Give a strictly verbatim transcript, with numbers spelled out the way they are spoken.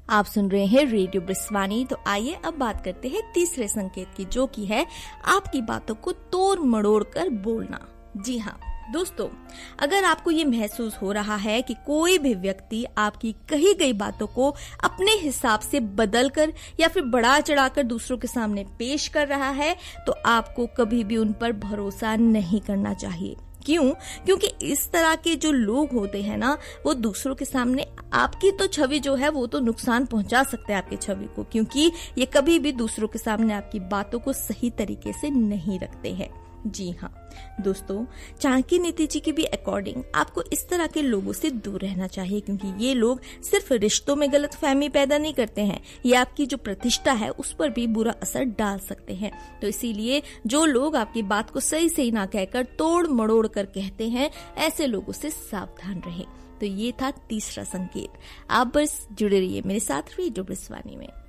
आप सुन रहे हैं रेडियो ब्रिस्वानी। तो आइए अब बात करते हैं तीसरे संकेत की, जो की है आपकी बातों को तोड़ मड़ोड़ कर बोलना। जी हाँ दोस्तों, अगर आपको ये महसूस हो रहा है कि कोई भी व्यक्ति आपकी कही गई बातों को अपने हिसाब से बदल कर या फिर बढ़ा चढ़ाकर दूसरों के सामने पेश कर रहा है, तो आपको कभी भी उन पर भरोसा नहीं करना चाहिए। क्यों? क्योंकि इस तरह के जो लोग होते हैं ना, वो दूसरों के सामने आपकी तो छवि जो है वो तो नुकसान पहुंचा सकते हैं आपकी छवि को, क्योंकि ये कभी भी दूसरों के सामने आपकी बातों को सही तरीके से नहीं रखते हैं। जी हाँ दोस्तों, चाणक्य नीति जी के भी अकॉर्डिंग आपको इस तरह के लोगों से दूर रहना चाहिए, क्योंकि ये लोग सिर्फ रिश्तों में गलतफहमी पैदा नहीं करते हैं, ये आपकी जो प्रतिष्ठा है उस पर भी बुरा असर डाल सकते हैं। तो इसीलिए जो लोग आपकी बात को सही सही ना कहकर तोड़ मड़ोड़ कर कहते हैं, ऐसे लोगों से सावधान रहें। तो ये था तीसरा संकेत। आप बस जुड़े रहिए मेरे साथ रेडियो ब्रिस्वानी में।